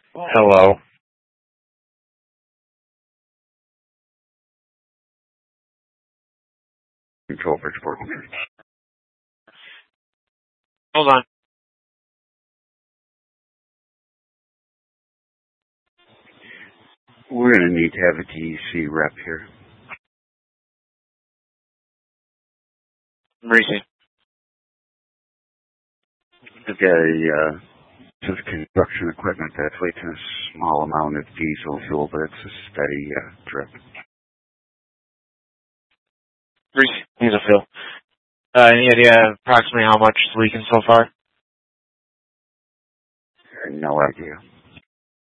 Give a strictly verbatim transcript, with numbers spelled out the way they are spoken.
Hello. Control Bridgeport. Hold on. We're going to need to have a D E C rep here. Maurice. I've got a uh, piece of construction equipment that's leaking a small amount of diesel fuel, but it's a steady uh, drip. Maurice. He's a Phil. Uh, any idea approximately how much is leaking so far? No idea.